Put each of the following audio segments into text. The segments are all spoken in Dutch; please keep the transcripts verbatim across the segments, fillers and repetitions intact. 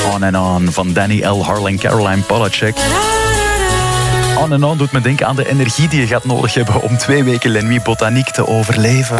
On and On van Danny L. Harl en Caroline Polachek. On and On doet me denken aan de energie die je gaat nodig hebben om twee weken Les Nuits Botaniques te overleven.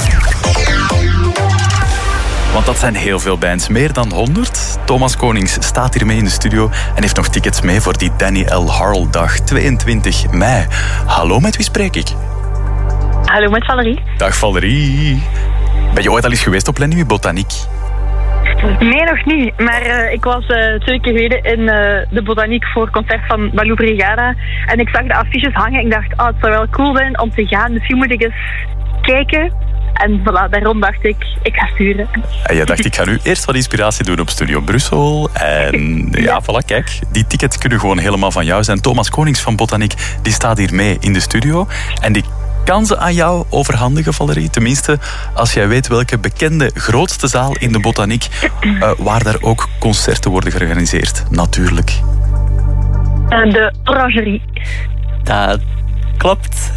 Want dat zijn heel veel bands, meer dan honderd. Thomas Konings staat hier mee in de studio en heeft nog tickets mee voor die Danny L. Harl dag tweeëntwintig mei. Hallo, met wie spreek ik? Hallo, met Valerie. Dag Valerie. Ben je ooit al eens geweest op Les Nuits Botaniques? Nee, nog niet. Maar uh, ik was uh, twee keer geleden in uh, de Botanique voor het concert van Baloo Brigada. En ik zag de affiches hangen. Ik dacht, oh, het zou wel cool zijn om te gaan. Misschien moet ik eens kijken. En voilà, daarom dacht ik, ik ga sturen. En je dacht, ik ga nu eerst wat inspiratie doen op Studio Brussel. En ja, voilà, kijk. Die tickets kunnen gewoon helemaal van jou zijn. Thomas Konings van Botanique, die staat hier mee in de studio. En die kan ze aan jou overhandigen, Valerie. Tenminste, als jij weet welke bekende grootste zaal in de Botanique uh, waar daar ook concerten worden georganiseerd. Natuurlijk. Uh, de Orangerie. Dat klopt.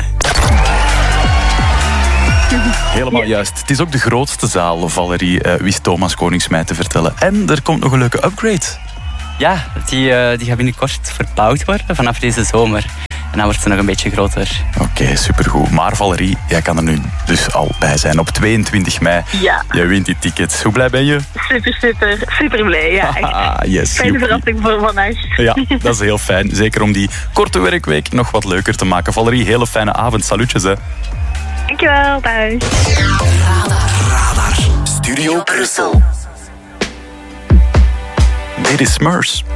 Helemaal juist. Het is ook de grootste zaal, Valerie, uh, wist Thomas Konings mij te vertellen. En er komt nog een leuke upgrade. Ja, die, uh, die gaat binnenkort verbouwd worden vanaf deze zomer. En dan wordt ze nog een beetje groter. Oké, okay, supergoed. Maar Valerie, jij kan er nu dus al bij zijn op tweeëntwintig mei. Ja. Jij wint die tickets. Hoe blij ben je? Super, super, super blij. Ja, echt. Yes, fijne verrassing voor vandaag. Ja, dat is heel fijn. Zeker om die korte werkweek nog wat leuker te maken. Valerie, hele fijne avond. Salutjes, hè. Dankjewel, thuis. Radar. Radar. Studio Brussel. Dit is Smurfs.